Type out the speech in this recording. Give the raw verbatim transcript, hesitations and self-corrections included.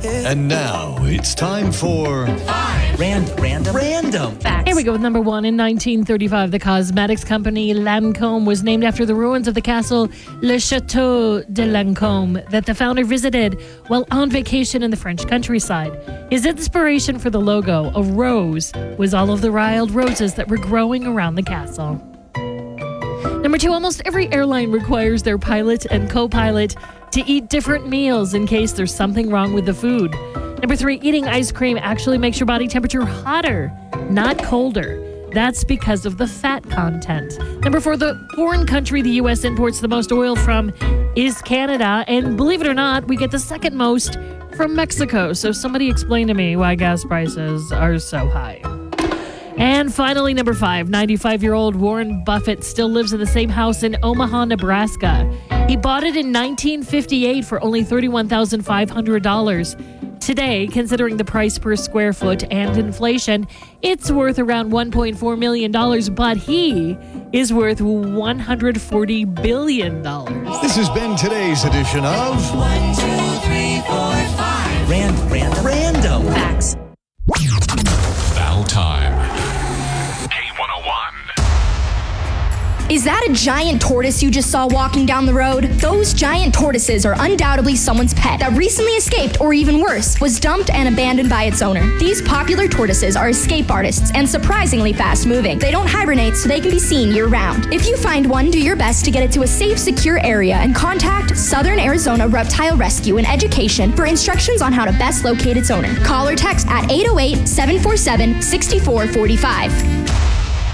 And now it's time for Five. Random. Random. Random. Facts. Here we go with number one. In nineteen thirty-five, the cosmetics company Lancôme was named after the ruins of the castle Le Château de Lancôme that the founder visited while on vacation in the French countryside. His inspiration for the logo, a rose, was all of the wild roses that were growing around the castle. Number two, almost every airline requires their pilot and co-pilot to eat different meals in case there's something wrong with the food. Number three, eating ice cream actually makes your body temperature hotter, not colder. That's because of the fat content. Number four, the foreign country the U S imports the most oil from is Canada. And believe it or not, we get the second most from Mexico. So somebody explain to me why gas prices are so high. And finally, number five, ninety-five-year-old Warren Buffett still lives in the same house in Omaha, Nebraska. He bought it in nineteen fifty-eight for only thirty-one thousand five hundred dollars. Today, considering the price per square foot and inflation, it's worth around one point four million dollars, but he is worth one hundred forty billion dollars. This has been today's edition of One, two, three, four, five. Random. Random. Random. Facts. Battle time. K one oh one. Is that a giant tortoise you just saw walking down the road? Those giant tortoises are undoubtedly someone's pet that recently escaped, or even worse, was dumped and abandoned by its owner. These popular tortoises are escape artists and surprisingly fast-moving. They don't hibernate, so they can be seen year-round. If you find one, do your best to get it to a safe, secure area and contact Southern Arizona Reptile Rescue and Education for instructions on how to best locate its owner. Call or text at eight oh eight, seven four seven, six four four five.